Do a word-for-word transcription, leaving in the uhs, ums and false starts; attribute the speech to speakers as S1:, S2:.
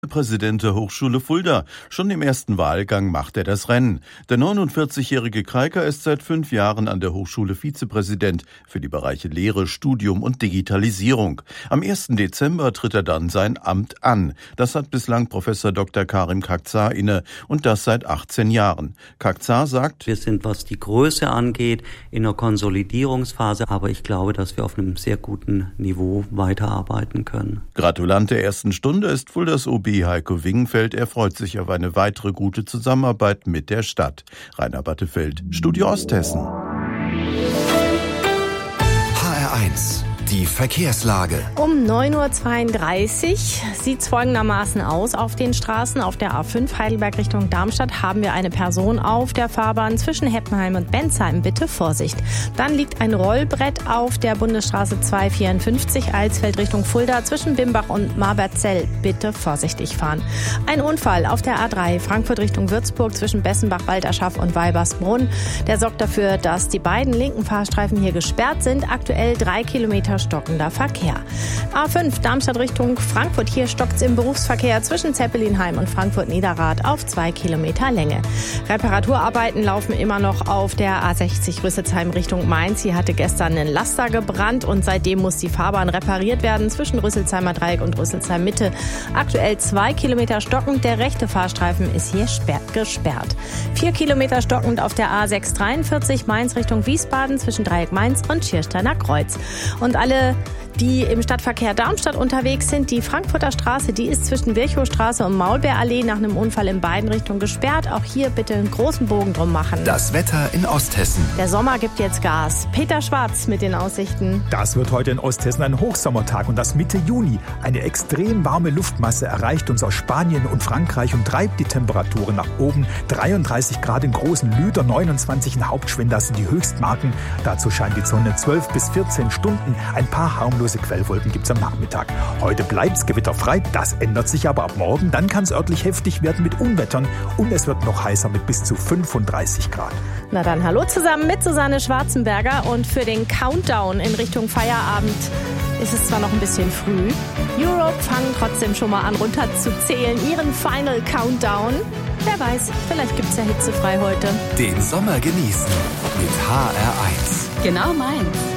S1: Vizepräsident der Hochschule Fulda. Schon im ersten Wahlgang macht er das Rennen. Der neunundvierzigjährige Kreiker ist seit fünf Jahren an der Hochschule Vizepräsident für die Bereiche Lehre, Studium und Digitalisierung. Am ersten Dezember tritt er dann sein Amt an. Das hat bislang Professor Doktor Karim Kağkçar inne und das seit achtzehn Jahren. Kağkçar sagt:
S2: Wir sind, was die Größe angeht, in einer Konsolidierungsphase, aber ich glaube, dass wir auf einem sehr guten Niveau weiterarbeiten können.
S1: Gratulant der ersten Stunde ist Fuldas O B Heiko Wingenfeld. Er freut sich auf eine weitere gute Zusammenarbeit mit der Stadt. Rainer Battefeld, Studio Osthessen.
S3: H R eins, die Verkehrslage.
S4: Um neun Uhr zweiunddreißig sieht es folgendermaßen aus auf den Straßen. Auf der A fünf Heidelberg Richtung Darmstadt haben wir eine Person auf der Fahrbahn zwischen Heppenheim und Bensheim. Bitte Vorsicht. Dann liegt ein Rollbrett auf der Bundesstraße zweihundertvierundfünfzig Alsfeld Richtung Fulda zwischen Bimbach und Marberzell. Bitte vorsichtig fahren. Ein Unfall auf der A drei Frankfurt Richtung Würzburg zwischen Bessenbach, Walderschaff und Weibersbrunn. Der sorgt dafür, dass die beiden linken Fahrstreifen hier gesperrt sind. Aktuell drei Kilometer stockender Verkehr. A fünf Darmstadt Richtung Frankfurt. Hier stockt's im Berufsverkehr zwischen Zeppelinheim und Frankfurt-Niederrad auf zwei Kilometer Länge. Reparaturarbeiten laufen immer noch auf der A sechzig Rüsselsheim Richtung Mainz. Hier hatte gestern ein Laster gebrannt und seitdem muss die Fahrbahn repariert werden zwischen Rüsselsheimer Dreieck und Rüsselsheim Mitte. Aktuell zwei Kilometer stockend. Der rechte Fahrstreifen ist hier gesperrt. Vier Kilometer stockend auf der A sechshundertdreiundvierzig Mainz Richtung Wiesbaden zwischen Dreieck Mainz und Schiersteiner Kreuz. Und alle die im Stadtverkehr Darmstadt unterwegs sind, die Frankfurter Straße, die ist zwischen Virchowstraße und Maulbeerallee nach einem Unfall in beiden Richtungen gesperrt. Auch hier bitte einen großen Bogen drum machen.
S3: Das Wetter in Osthessen.
S4: Der Sommer gibt jetzt Gas. Peter Schwarz mit den Aussichten.
S5: Das wird heute in Osthessen ein Hochsommertag und das Mitte Juni. Eine extrem warme Luftmasse erreicht uns aus Spanien und Frankreich und treibt die Temperaturen nach oben. dreiunddreißig Grad in großen Lüder, neunundzwanzig in Hauptschwend, das sind die Höchstmarken. Dazu scheint die Sonne zwölf bis vierzehn Stunden. Ein paar harmlose Quellwolken gibt es am Nachmittag. Heute bleibt's gewitterfrei, das ändert sich aber ab morgen. Dann kann es örtlich heftig werden mit Unwettern und es wird noch heißer mit bis zu fünfunddreißig Grad.
S4: Na dann hallo zusammen mit Susanne Schwarzenberger und für den Countdown in Richtung Feierabend ist es zwar noch ein bisschen früh. Europe fangen trotzdem schon mal an runterzuzählen, ihren Final Countdown. Wer weiß, vielleicht gibt's ja hitzefrei heute.
S3: Den Sommer genießen mit H R eins.
S6: Genau meins.